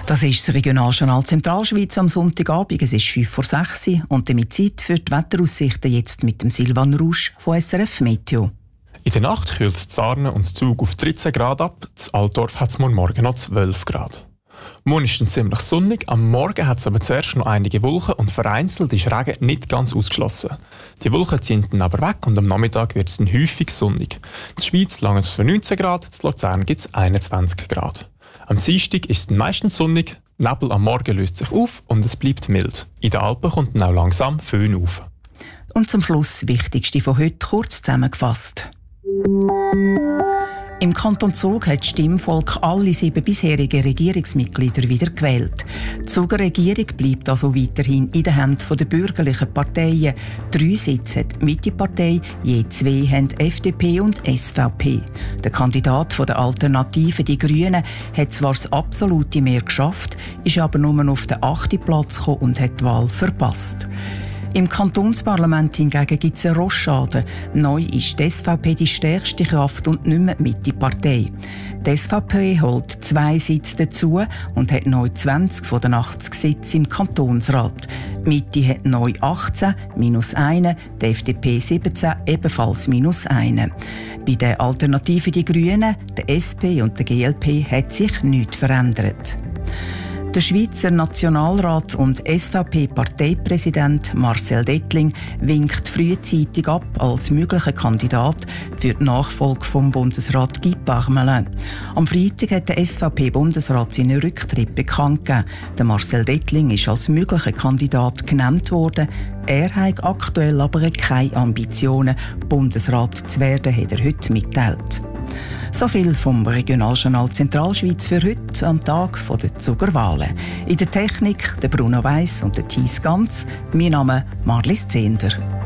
Das ist das Regionaljournal Zentralschweiz am Sonntagabend. Es ist 5:06 Uhr und damit Zeit für die Wetteraussichten jetzt mit dem Silvan Rouge von SRF Meteo. In der Nacht kühlt es Zarnen und Zug auf 13 Grad ab. Das Altdorf hat es morgen noch 12 Grad. Morgen ist es ziemlich sonnig. Am Morgen hat es aber zuerst noch einige Wolken und vereinzelt ist Regen nicht ganz ausgeschlossen. Die Wolken ziehen dann aber weg und am Nachmittag wird es dann häufig sonnig. In der Schweiz langt es für 19 Grad, in Luzern gibt es 21 Grad. Am Dienstag ist es dann meistens sonnig, Nebel am Morgen löst sich auf und es bleibt mild. In den Alpen kommt dann auch langsam Föhn auf. Und zum Schluss das Wichtigste von heute kurz zusammengefasst. Im Kanton Zug hat das Stimmvolk alle 7 bisherigen Regierungsmitglieder wieder gewählt. Die Zuger Regierung bleibt also weiterhin in den Händen der bürgerlichen Parteien. 3 Sitze hat die Mittepartei, je 2 haben FDP und SVP. Der Kandidat der Alternative, die Grünen, hat zwar das absolute Mehr geschafft, ist aber nur auf den 8. Platz gekommen und hat die Wahl verpasst. Im Kantonsparlament hingegen gibt es einen Rochschaden. Neu ist die SVP die stärkste Kraft und nicht mehr die Mitte-Partei. Die SVP holt 2 Sitze dazu und hat neu 20 von den 80 Sitzen im Kantonsrat. Die Mitte hat neu 18, -1, die FDP 17, ebenfalls -1. Bei den Alternativen die Grünen, der SP und der GLP hat sich nichts verändert. Der Schweizer Nationalrat und SVP-Parteipräsident Marcel Dettling winkt frühzeitig ab als möglicher Kandidat für die Nachfolge vom Bundesrat Guy Parmelin. Am Freitag hat der SVP-Bundesrat seinen Rücktritt bekannt gegeben. Der Marcel Dettling ist als möglicher Kandidat genannt worden. Er hat aktuell aber keine Ambitionen, Bundesrat zu werden, hat er heute mitteilt. So viel vom Regionaljournal Zentralschweiz für heute am Tag der Zugerwahlen. In der Technik der Bruno Weiss und der Thies Ganz. Mein Name Marlies Zehnder.